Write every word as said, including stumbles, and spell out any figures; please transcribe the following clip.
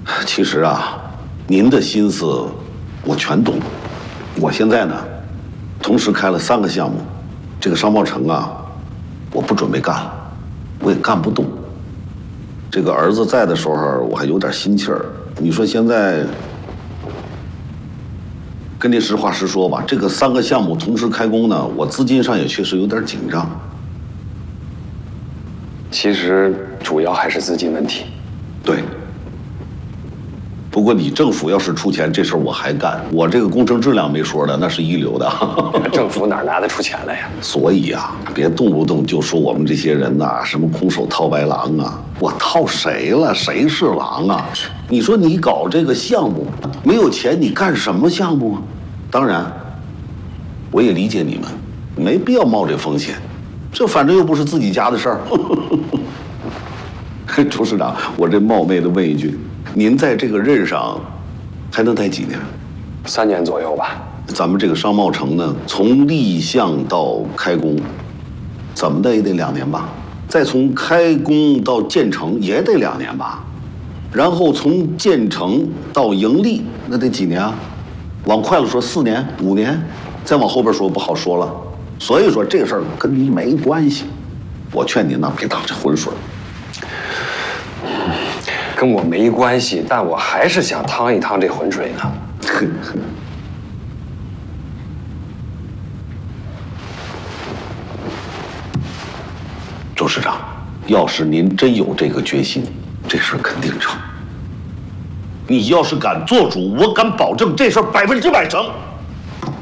其实啊，您的心思我全懂。我现在呢，同时开了三个项目，这个商贸城啊，我不准备干了，我也干不动。这个儿子在的时候，我还有点心气儿。你说现在，跟您实话实说吧，这个三个项目同时开工呢，我资金上也确实有点紧张。 其实主要还是资金问题。 对。不过你政府要是出钱，这事儿我还干。我这个工程质量没说的，那是一流的。 政府哪拿得出钱来呀？ 所以啊，别动不动就说我们这些人呐、啊，什么空手套白狼啊！我套谁了？谁是狼啊？你说你搞这个项目，没有钱，你干什么项目啊？当然，我也理解你们，没必要冒这风险。这反正又不是自己家的事儿。董事长，我这冒昧的问一句。您在这个任上还能待几年？ 三年左右吧。 咱们这个商贸城呢，从立项到开工，怎么的也得两年吧。再从开工到建成也得两年吧。然后从建成到盈利，那得几年啊？往快了说四年、五年，再往后边说不好说了。所以说这个事儿跟你没关系。我劝您呢，别趟这浑水。 跟我没关系，但我还是想趟一趟这浑水呢。 周市长，要是您真有这个决心，这事儿肯定成。你要是敢做主，我敢保证这事儿百分之百成。